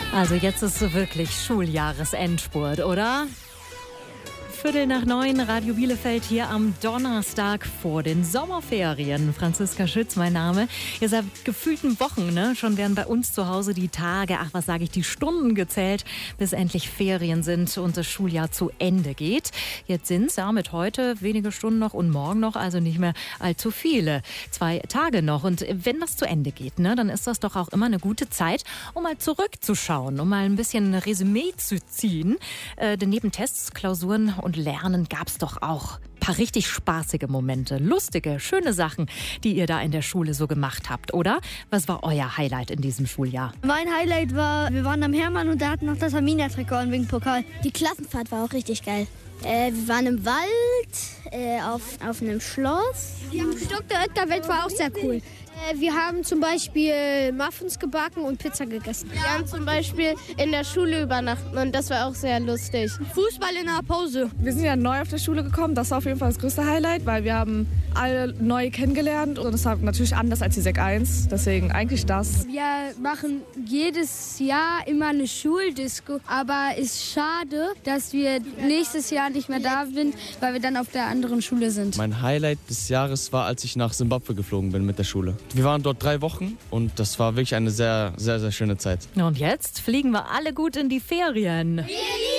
Also jetzt ist so wirklich Schuljahresendspurt, oder? 8:45, Radio Bielefeld hier am Donnerstag vor den Sommerferien. Franziska Schütz, mein Name. Ihr seid gefühlten Wochen, ne? Schon werden bei uns zu Hause die Tage, die Stunden gezählt, bis endlich Ferien sind und das Schuljahr zu Ende geht. Jetzt sind es ja mit heute wenige Stunden noch und morgen noch, also nicht mehr allzu viele. 2 Tage noch. Und wenn das zu Ende geht, ne, dann ist das doch auch immer eine gute Zeit, um mal zurückzuschauen, um mal ein bisschen Resümee zu ziehen. Denn neben Tests, Klausuren und Lernen gab es doch auch ein paar richtig spaßige Momente, lustige, schöne Sachen, die ihr da in der Schule so gemacht habt, oder? Was war euer Highlight in diesem Schuljahr? Mein Highlight war, wir waren am Hermann und da hatten noch das Arminia-Trikot und wegen Pokal. Die Klassenfahrt war auch richtig geil. Wir waren im Wald, auf einem Schloss. Ja, Stock der Oetker-Welt war auch sehr cool. Wir haben zum Beispiel Muffins gebacken und Pizza gegessen. Wir haben zum Beispiel in der Schule übernachtet und das war auch sehr lustig. Fußball in der Pause. Wir sind ja neu auf der Schule gekommen, das war auf jeden Fall das größte Highlight, weil wir haben alle neu kennengelernt und das war natürlich anders als die Sek 1, deswegen eigentlich das. Wir machen jedes Jahr immer eine Schuldisco, aber es ist schade, dass wir nächstes Jahr nicht mehr da sind, weil wir dann auf der anderen Schule sind. Mein Highlight des Jahres war, als ich nach Simbabwe geflogen bin mit der Schule. Wir waren dort 3 Wochen und das war wirklich eine sehr, sehr, sehr schöne Zeit. Und jetzt fliegen wir alle gut in die Ferien.